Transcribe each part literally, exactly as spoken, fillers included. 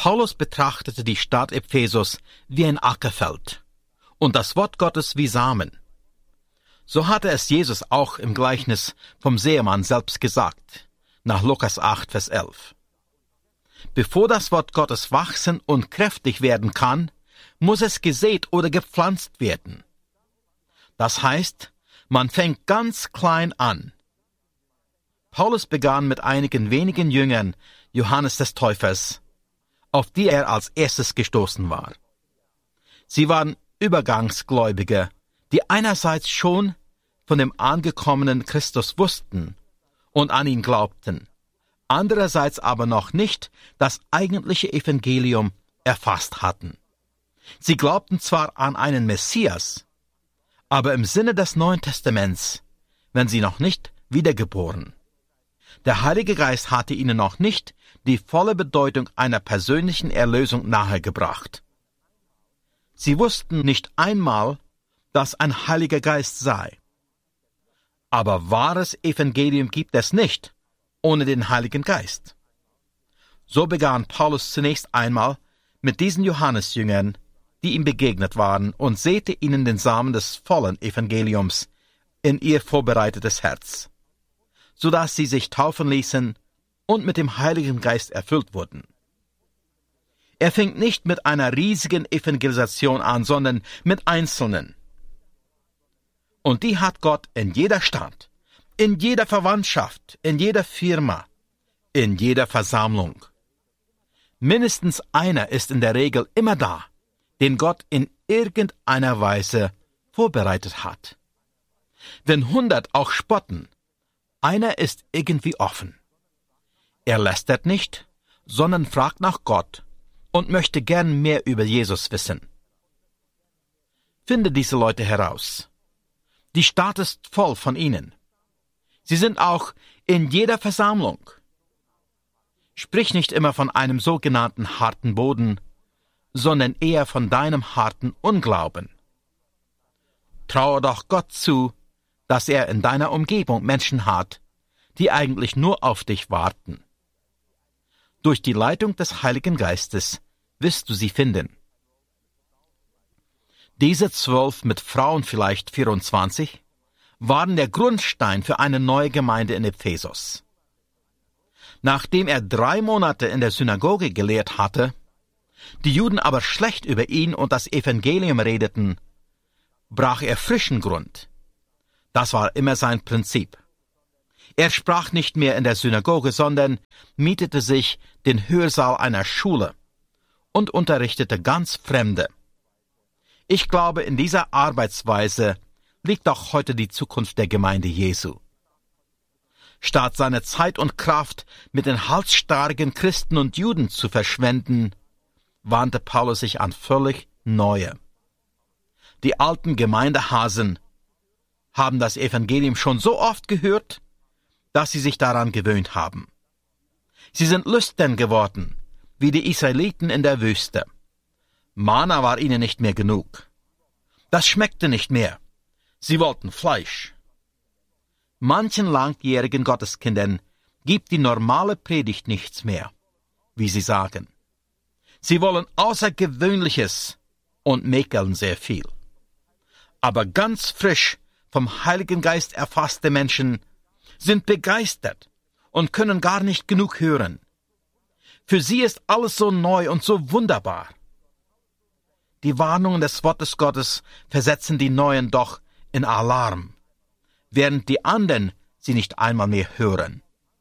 Paulus betrachtete die Stadt Ephesus wie ein Ackerfeld und das Wort Gottes wie Samen. So hatte es Jesus auch im Gleichnis vom Sämann selbst gesagt, nach Lukas acht, Vers elf. Bevor das Wort Gottes wachsen und kräftig werden kann, muss es gesät oder gepflanzt werden. Das heißt, man fängt ganz klein an. Paulus begann mit einigen wenigen Jüngern Johannes des Täufers, auf die er als erstes gestoßen war. Sie waren Übergangsgläubige, die einerseits schon von dem angekommenen Christus wussten und an ihn glaubten, andererseits aber noch nicht das eigentliche Evangelium erfasst hatten. Sie glaubten zwar an einen Messias, aber im Sinne des Neuen Testaments, wenn sie noch nicht wiedergeboren. Der Heilige Geist hatte ihnen noch nicht die volle Bedeutung einer persönlichen Erlösung nahegebracht. Sie wussten nicht einmal, dass ein Heiliger Geist sei. Aber wahres Evangelium gibt es nicht ohne den Heiligen Geist. So begann Paulus zunächst einmal mit diesen Johannesjüngern, die ihm begegnet waren, und säte ihnen den Samen des vollen Evangeliums in ihr vorbereitetes Herz, so dass sie sich taufen ließen und mit dem Heiligen Geist erfüllt wurden. Er fing nicht mit einer riesigen Evangelisation an, sondern mit Einzelnen. Und die hat Gott in jeder Stadt, in jeder Verwandtschaft, in jeder Firma, in jeder Versammlung. Mindestens einer ist in der Regel immer da, den Gott in irgendeiner Weise vorbereitet hat. Wenn hundert auch spotten, einer ist irgendwie offen. Er lästert nicht, sondern fragt nach Gott und möchte gern mehr über Jesus wissen. Finde diese Leute heraus. Die Stadt ist voll von ihnen. Sie sind auch in jeder Versammlung. Sprich nicht immer von einem sogenannten harten Boden, sondern eher von deinem harten Unglauben. Traue doch Gott zu, dass er in deiner Umgebung Menschen hat, die eigentlich nur auf dich warten. Durch die Leitung des Heiligen Geistes wirst du sie finden. Diese zwölf, mit Frauen vielleicht vierundzwanzig, waren der Grundstein für eine neue Gemeinde in Ephesus. Nachdem er drei Monate in der Synagoge gelehrt hatte, die Juden aber schlecht über ihn und das Evangelium redeten, brach er frischen Grund. Das war immer sein Prinzip. Er sprach nicht mehr in der Synagoge, sondern mietete sich den Hörsaal einer Schule und unterrichtete ganz Fremde. Ich glaube, in dieser Arbeitsweise liegt auch heute die Zukunft der Gemeinde Jesu. Statt seine Zeit und Kraft mit den halsstarrigen Christen und Juden zu verschwenden, wandte Paulus sich an völlig neue. Die alten Gemeindehasen haben das Evangelium schon so oft gehört, dass sie sich daran gewöhnt haben. Sie sind lüstern geworden, wie die Israeliten in der Wüste. Manna war ihnen nicht mehr genug. Das schmeckte nicht mehr. Sie wollten Fleisch. Manchen langjährigen Gotteskindern gibt die normale Predigt nichts mehr, wie sie sagen. Sie wollen Außergewöhnliches und mäkeln sehr viel. Aber ganz frisch vom Heiligen Geist erfasste Menschen sind begeistert und können gar nicht genug hören. Für sie ist alles so neu und so wunderbar. Die Warnungen des Wortes Gottes versetzen die Neuen doch in Alarm, während die anderen sie nicht einmal mehr hören.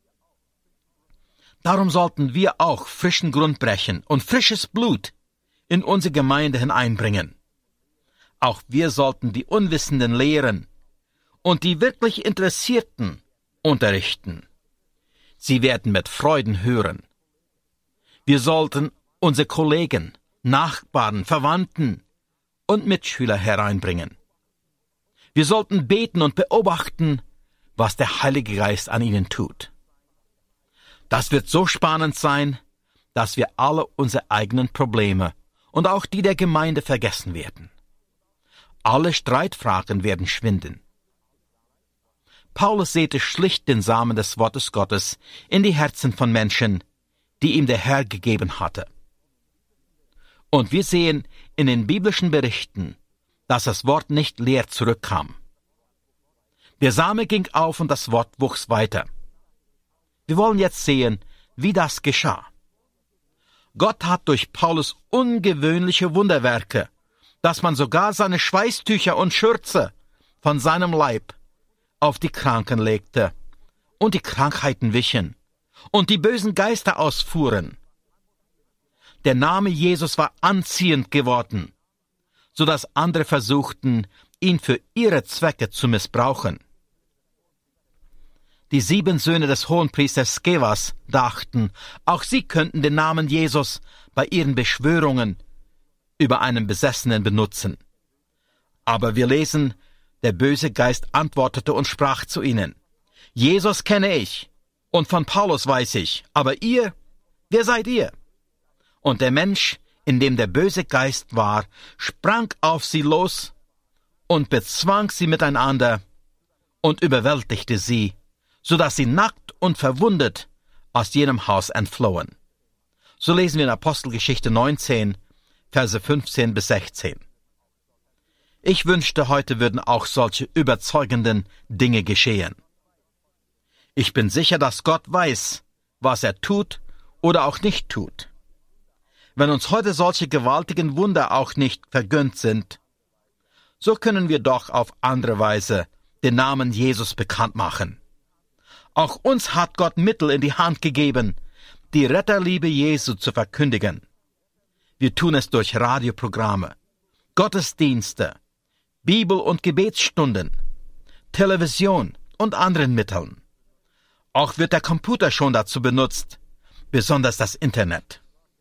Darum sollten wir auch frischen Grund brechen und frisches Blut in unsere Gemeinde hineinbringen. Auch wir sollten die Unwissenden lehren und die wirklich Interessierten unterrichten. Sie werden mit Freuden hören. Wir sollten unsere Kollegen, Nachbarn, Verwandten und Mitschüler hereinbringen. Wir sollten beten und beobachten, was der Heilige Geist an ihnen tut. Das wird so spannend sein, dass wir alle unsere eigenen Probleme und auch die der Gemeinde vergessen werden. Alle Streitfragen werden schwinden. Paulus säte schlicht den Samen des Wortes Gottes in die Herzen von Menschen, die ihm der Herr gegeben hatte. Und wir sehen in den biblischen Berichten, dass das Wort nicht leer zurückkam. Der Same ging auf und das Wort wuchs weiter. Wir wollen jetzt sehen, wie das geschah. Gott tat durch Paulus ungewöhnliche Wunderwerke, dass man sogar seine Schweißtücher und Schürze von seinem Leib auf die Kranken legte und die Krankheiten wichen und die bösen Geister ausfuhren. Der Name Jesus war anziehend geworden, so dass andere versuchten, ihn für ihre Zwecke zu missbrauchen. Die sieben Söhne des Hohenpriesters Skevas dachten, auch sie könnten den Namen Jesus bei ihren Beschwörungen über einen Besessenen benutzen. Aber wir lesen, der böse Geist antwortete und sprach zu ihnen, Jesus kenne ich, und von Paulus weiß ich, aber ihr, wer seid ihr? Und der Mensch, in dem der böse Geist war, sprang auf sie los und bezwang sie miteinander und überwältigte sie, so dass sie nackt und verwundet aus jenem Haus entflohen. So lesen wir in Apostelgeschichte neunzehn, Verse fünfzehn bis sechzehn. Ich wünschte, heute würden auch solche überzeugenden Dinge geschehen. Ich bin sicher, dass Gott weiß, was er tut oder auch nicht tut. Wenn uns heute solche gewaltigen Wunder auch nicht vergönnt sind, so können wir doch auf andere Weise den Namen Jesus bekannt machen. Auch uns hat Gott Mittel in die Hand gegeben, die Retterliebe Jesu zu verkündigen. Wir tun es durch Radioprogramme, Gottesdienste, Bibel- und Gebetsstunden, Television und anderen Mitteln. Auch wird der Computer schon dazu benutzt, besonders das Internet.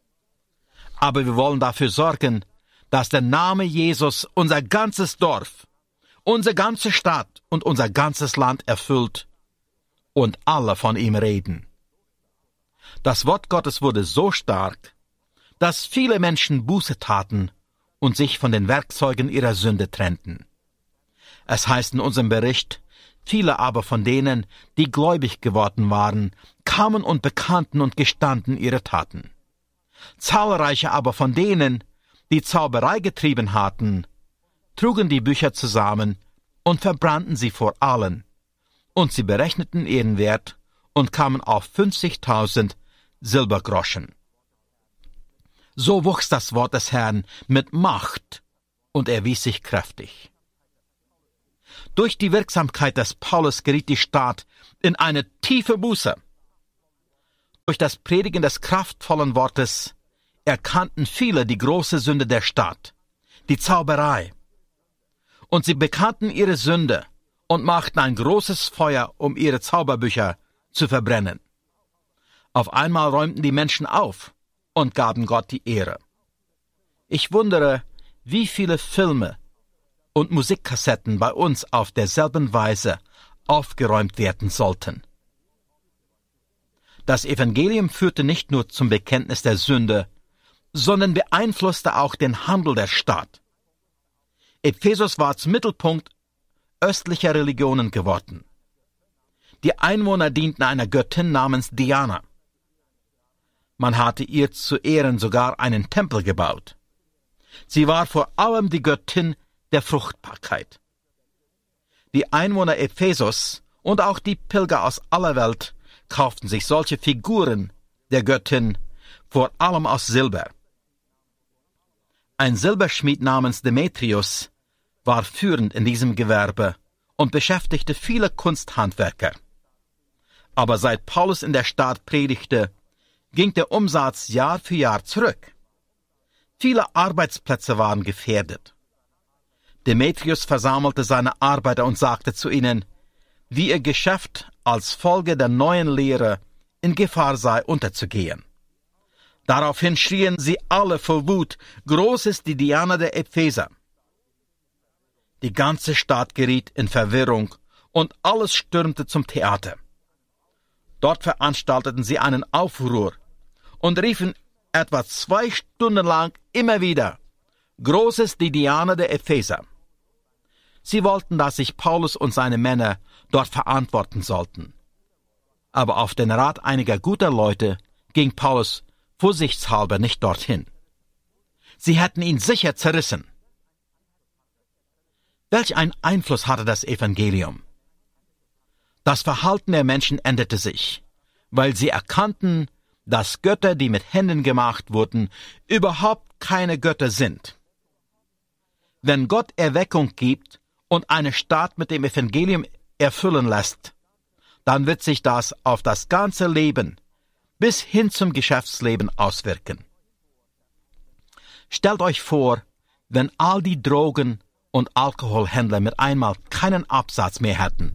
Aber wir wollen dafür sorgen, dass der Name Jesus unser ganzes Dorf, unsere ganze Stadt und unser ganzes Land erfüllt und alle von ihm reden. Das Wort Gottes wurde so stark, dass viele Menschen Buße taten und sich von den Werkzeugen ihrer Sünde trennten. Es heißt in unserem Bericht, viele aber von denen, die gläubig geworden waren, kamen und bekannten und gestanden ihre Taten. Zahlreiche aber von denen, die Zauberei getrieben hatten, trugen die Bücher zusammen und verbrannten sie vor allen, und sie berechneten ihren Wert und kamen auf fünfzigtausend Silbergroschen. So wuchs das Wort des Herrn mit Macht und erwies sich kräftig. Durch die Wirksamkeit des Paulus geriet die Stadt in eine tiefe Buße. Durch das Predigen des kraftvollen Wortes erkannten viele die große Sünde der Stadt, die Zauberei. Und sie bekannten ihre Sünde und machten ein großes Feuer, um ihre Zauberbücher zu verbrennen. Auf einmal räumten die Menschen auf und gaben Gott die Ehre. Ich wundere, wie viele Filme und Musikkassetten bei uns auf derselben Weise aufgeräumt werden sollten. Das Evangelium führte nicht nur zum Bekenntnis der Sünde, sondern beeinflusste auch den Handel der Stadt. Ephesus war zum Mittelpunkt östlicher Religionen geworden. Die Einwohner dienten einer Göttin namens Diana. Man hatte ihr zu Ehren sogar einen Tempel gebaut. Sie war vor allem die Göttin der Fruchtbarkeit. Die Einwohner Ephesus und auch die Pilger aus aller Welt kauften sich solche Figuren der Göttin, vor allem aus Silber. Ein Silberschmied namens Demetrius war führend in diesem Gewerbe und beschäftigte viele Kunsthandwerker. Aber seit Paulus in der Stadt predigte, ging der Umsatz Jahr für Jahr zurück. Viele Arbeitsplätze waren gefährdet. Demetrius versammelte seine Arbeiter und sagte zu ihnen, wie ihr Geschäft als Folge der neuen Lehre in Gefahr sei, unterzugehen. Daraufhin schrien sie alle vor Wut, groß ist die Diana der Epheser. Die ganze Stadt geriet in Verwirrung und alles stürmte zum Theater. Dort veranstalteten sie einen Aufruhr und riefen etwa zwei Stunden lang immer wieder, groß ist die Diana der Epheser. Sie wollten, dass sich Paulus und seine Männer dort verantworten sollten. Aber auf den Rat einiger guter Leute ging Paulus vorsichtshalber nicht dorthin. Sie hätten ihn sicher zerrissen. Welch einen Einfluss hatte das Evangelium? Das Verhalten der Menschen änderte sich, weil sie erkannten, dass Götter, die mit Händen gemacht wurden, überhaupt keine Götter sind. Wenn Gott Erweckung gibt und eine Stadt mit dem Evangelium erfüllen lässt, dann wird sich das auf das ganze Leben bis hin zum Geschäftsleben auswirken. Stellt euch vor, wenn all die Drogen- und Alkoholhändler mit einmal keinen Absatz mehr hätten.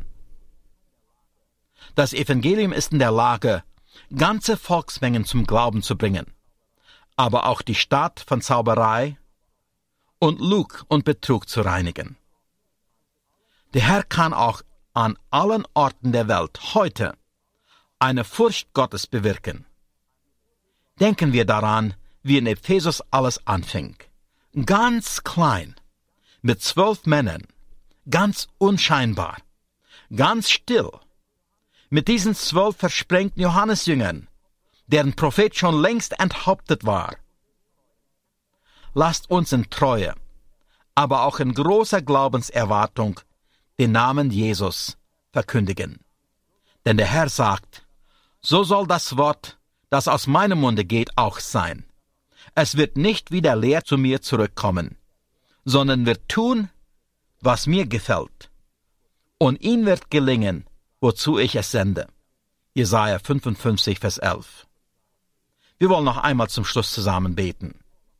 Das Evangelium ist in der Lage, ganze Volksmengen zum Glauben zu bringen, aber auch die Stadt von Zauberei und Lug und Betrug zu reinigen. Der Herr kann auch an allen Orten der Welt heute eine Furcht Gottes bewirken. Denken wir daran, wie in Ephesus alles anfing. Ganz klein, mit zwölf Männern, ganz unscheinbar, ganz still, mit diesen zwölf versprengten Johannesjüngern, deren Prophet schon längst enthauptet war. Lasst uns in Treue, aber auch in großer Glaubenserwartung den Namen Jesus verkündigen. Denn der Herr sagt, so soll das Wort, das aus meinem Munde geht, auch sein. Es wird nicht wieder leer zu mir zurückkommen, sondern wird tun, was mir gefällt. Und ihm wird gelingen, wozu ich es sende. Jesaja fünfundfünfzig, Vers elf. Wir wollen noch einmal zum Schluss zusammen beten.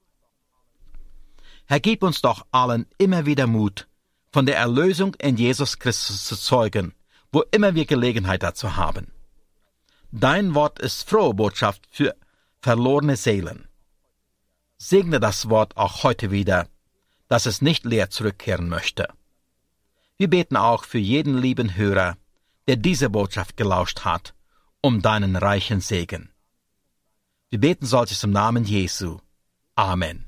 Herr, gib uns doch allen immer wieder Mut, von der Erlösung in Jesus Christus zu zeugen, wo immer wir Gelegenheit dazu haben. Dein Wort ist frohe Botschaft für verlorene Seelen. Segne das Wort auch heute wieder, dass es nicht leer zurückkehren möchte. Wir beten auch für jeden lieben Hörer, der diese Botschaft gelauscht hat, um deinen reichen Segen. Wir beten solches im Namen Jesu. Amen.